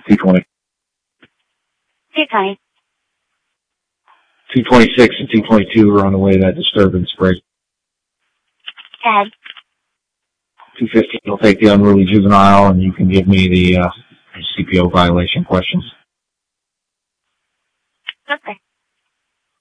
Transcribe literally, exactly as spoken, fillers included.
two twenty. two twenty. two twenty-six and two twenty-two are on the way to that disturbance break. Go ahead. two fifteen will take the unruly juvenile, and you can give me the uh, C P O violation questions. Okay.